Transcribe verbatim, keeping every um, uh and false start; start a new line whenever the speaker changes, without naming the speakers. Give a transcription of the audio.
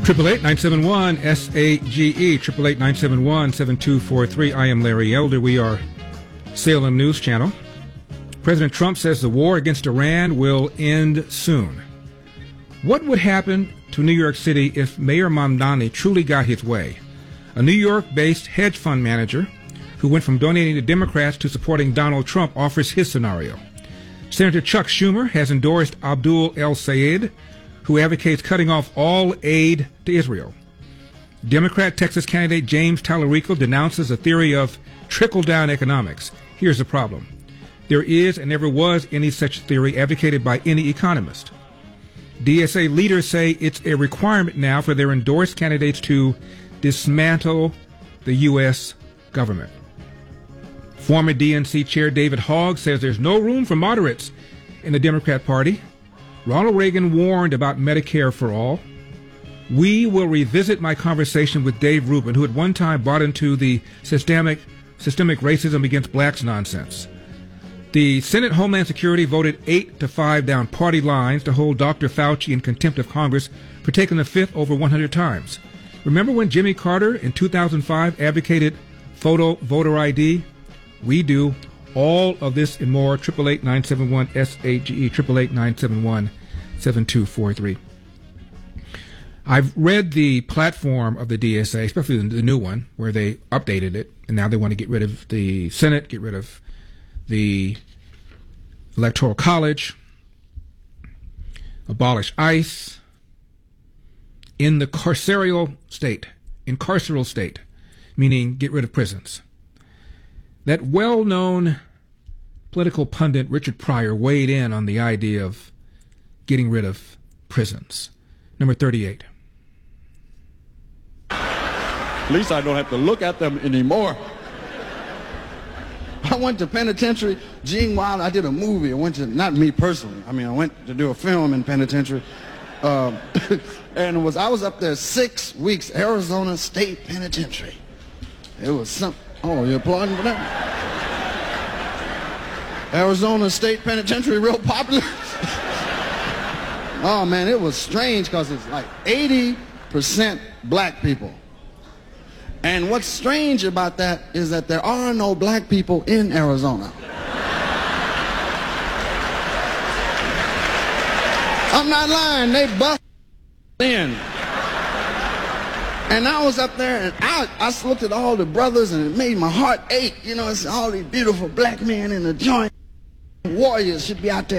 eight eight eight, nine seven one, S A G E, eight eight eight, nine seven one, seven two four three. I am Larry Elder. We are Salem News Channel. President Trump says the war against Iran will end soon. What would happen to New York City if Mayor Mamdani truly got his way? A New York-based hedge fund manager who went from donating to Democrats to supporting Donald Trump offers his scenario. Senator Chuck Schumer has endorsed Abdul El-Sayed, who advocates cutting off all aid to Israel. Democrat Texas candidate James Tallarico denounces a theory of trickle-down economics. Here's the problem. There is and never was any such theory advocated by any economist. D S A leaders say it's a requirement now for their endorsed candidates to dismantle the U S government. Former D N C Chair David Hogg says there's no room for moderates in the Democrat Party. Ronald Reagan warned about Medicare for all. We will revisit my conversation with Dave Rubin, who at one time bought into the systemic, systemic racism against blacks nonsense. The Senate Homeland Security voted eight to five down party lines to hold Doctor Fauci in contempt of Congress for taking the fifth over one hundred times. Remember when Jimmy Carter in two thousand five advocated photo voter I D? We do. All of this and more. eight eight eight, nine seven one, S A G E, eight eight eight, nine seven one, seven two four three. I've read the platform of the D S A, especially the new one, where they updated it, and now they want to get rid of the Senate, get rid of the Electoral College, abolish ICE, in the carceral state, in carceral state, meaning get rid of prisons. That well-known political pundit Richard Pryor weighed in on the idea of getting rid of prisons. Number thirty-eight.
At least I don't have to look at them anymore. I went to penitentiary. Gene Wilder, I did a movie. I went to, not me personally, I mean, I went to do a film in penitentiary. Uh, and it was, I was up there six weeks, Arizona State Penitentiary. It was some, oh, you're applauding for that? Arizona State Penitentiary, real popular. Oh man, it was strange because it's like eighty percent black people. And what's strange about that is that there are no black people in Arizona. I'm not lying, they bust in. And I was up there and I, I looked at all the brothers and it made my heart ache. You know, it's all these beautiful black men in the joint. Warriors should be out there.